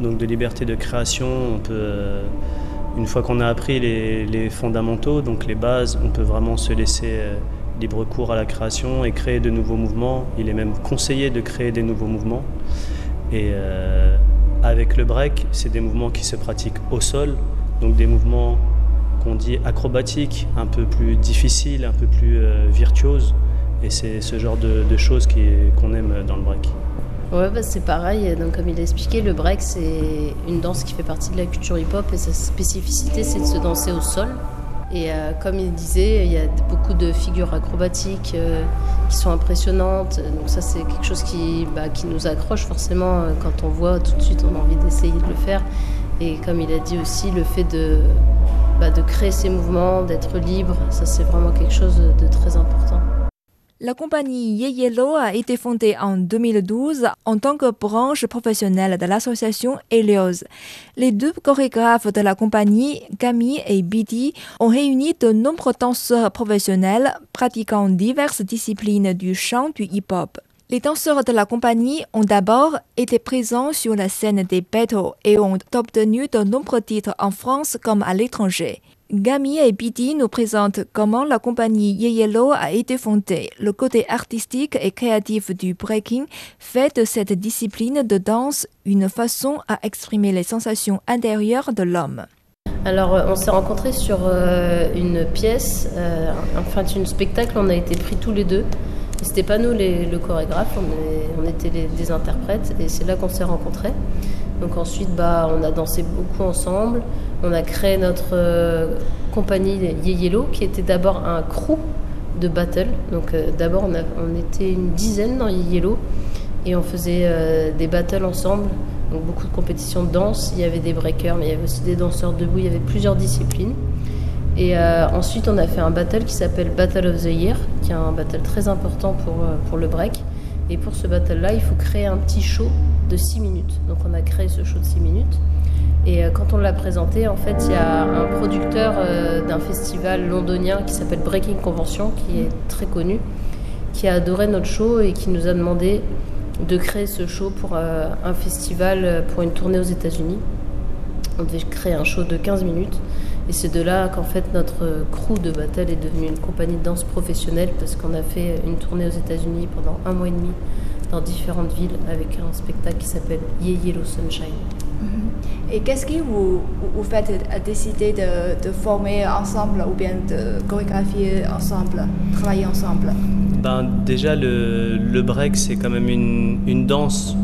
donc de liberté de création. On peut, une fois qu'on a appris les fondamentaux, donc les bases, on peut vraiment se laisser libre cours à la création et créer de nouveaux mouvements. Il est même conseillé de créer des nouveaux mouvements. Et avec le break, c'est des mouvements qui se pratiquent au sol, donc des mouvements qu'on dit acrobatiques, un peu plus difficiles, un peu plus virtuoses. Et c'est ce genre de choses qu'on aime dans le break. Ouais, bah c'est pareil. Donc, comme il a expliqué, le break, c'est une danse qui fait partie de la culture hip-hop et sa spécificité, c'est de se danser au sol. Et comme il disait, il y a beaucoup de figures acrobatiques qui sont impressionnantes. Donc ça, c'est quelque chose qui nous accroche forcément. Quand on voit, tout de suite, on a envie d'essayer de le faire. Et comme il a dit aussi, le fait de créer ces mouvements, d'être libre, ça, c'est vraiment quelque chose de très important. La compagnie Yeyelo a été fondée en 2012 en tant que branche professionnelle de l'association Helios. Les deux chorégraphes de la compagnie, Camille et Bidi, ont réuni de nombreux danseurs professionnels pratiquant diverses disciplines du chant du hip-hop. Les danseurs de la compagnie ont d'abord été présents sur la scène des battles et ont obtenu de nombreux titres en France comme à l'étranger. Gami et Bidi nous présentent comment la compagnie Yeyelo a été fondée. Le côté artistique et créatif du breaking fait de cette discipline de danse une façon à exprimer les sensations intérieures de l'homme. Alors, on s'est rencontrés sur une pièce, un spectacle, on a été pris tous les deux. Et c'était pas nous le chorégraphe, on était des interprètes et c'est là qu'on s'est rencontrés. Donc ensuite, on a dansé beaucoup ensemble. On a créé notre compagnie Yeyelo, qui était d'abord un crew de battle. Donc d'abord, on était une dizaine dans Yeyelo et on faisait des battles ensemble. Donc beaucoup de compétitions de danse. Il y avait des breakers, mais il y avait aussi des danseurs debout. Il y avait plusieurs disciplines. Et ensuite, on a fait un battle qui s'appelle Battle of the Year, qui est un battle très important pour le break. Et pour ce battle-là, il faut créer un petit show de 6 minutes. Donc on a créé ce show de 6 minutes. Et quand on l'a présenté, en fait, il y a un producteur d'un festival londonien qui s'appelle Breaking Convention, qui est très connu, qui a adoré notre show et qui nous a demandé de créer ce show pour un festival, pour une tournée aux États-Unis. On devait créer un show de 15 minutes. Et c'est de là qu'en fait notre crew de battle est devenue une compagnie de danse professionnelle parce qu'on a fait une tournée aux États-Unis pendant 1 mois et demi dans différentes villes avec un spectacle qui s'appelle Yeyelo Sunshine. Et qu'est-ce qui vous fait décider de former ensemble ou bien de chorégraphier ensemble, travailler ensemble? Déjà le break, c'est quand même une danse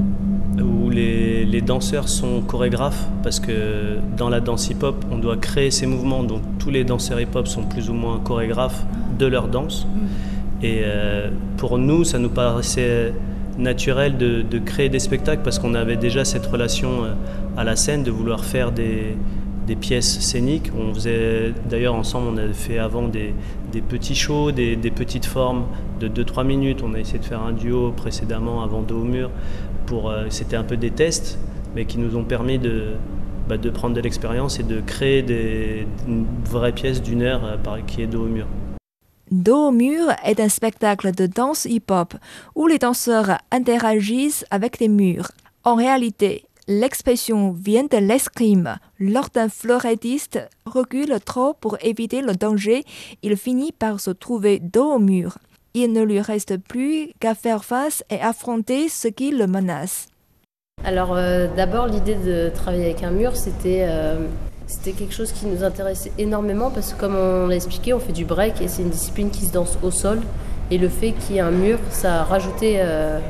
où les danseurs sont chorégraphes parce que dans la danse hip-hop, on doit créer ces mouvements. Donc tous les danseurs hip-hop sont plus ou moins chorégraphes de leur danse. Et pour nous, ça nous paraissait naturel de créer des spectacles parce qu'on avait déjà cette relation à la scène, de vouloir faire des pièces scéniques. On faisait, d'ailleurs ensemble, on avait fait avant des petits shows, des petites formes de 2-3 minutes. On a essayé de faire un duo précédemment avant Dos au mur. C'était un peu des tests, mais qui nous ont permis de prendre de l'expérience et de créer une vraie pièce d'1 heure qui est Dos au mur. Dos au mur est un spectacle de danse hip-hop où les danseurs interagissent avec les murs. En réalité, l'expression vient de l'escrime. Lorsqu'un fleurettiste recule trop pour éviter le danger, il finit par se trouver dos au mur. Il ne lui reste plus qu'à faire face et affronter ce qui le menace. Alors d'abord, l'idée de travailler avec un mur, c'était quelque chose qui nous intéressait énormément parce que comme on l'a expliqué, on fait du break et c'est une discipline qui se danse au sol. Et le fait qu'il y ait un mur, ça a rajouté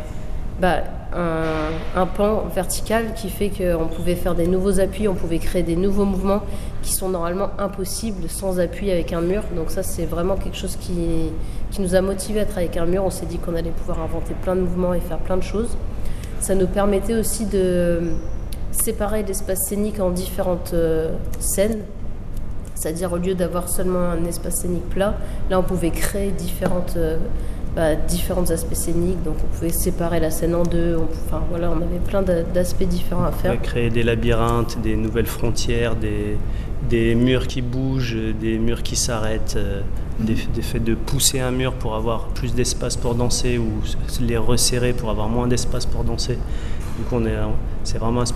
un pan vertical qui fait qu'on pouvait faire des nouveaux appuis, on pouvait créer des nouveaux mouvements qui sont normalement impossibles sans appui avec un mur. Donc ça, c'est vraiment quelque chose qui nous a motivés à travailler avec un mur. On s'est dit qu'on allait pouvoir inventer plein de mouvements et faire plein de choses. Ça nous permettait aussi de séparer l'espace scénique en différentes scènes. C'est-à-dire au lieu d'avoir seulement un espace scénique plat, là on pouvait créer différents aspects scéniques, donc on pouvait séparer la scène en deux, on avait plein d'aspects différents à faire. On pouvait créer des labyrinthes, des nouvelles frontières, des murs qui bougent, des murs qui s'arrêtent, des faits de pousser un mur pour avoir plus d'espace pour danser ou les resserrer pour avoir moins d'espace pour danser. Du coup, c'est vraiment un